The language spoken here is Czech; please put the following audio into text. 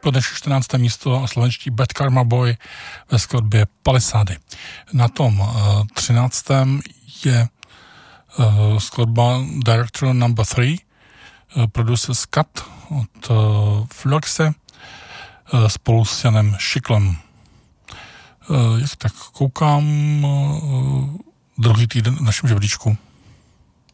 pro dnešní 14. místo slovenští Bad Karma Boy ve skladbě Palisády. Na tom 13. je skladba Director No. 3, Producers Cut od Fluxe spolu s Janem Šiklem. Jak tak koukám, druhý týden v našem žebříčku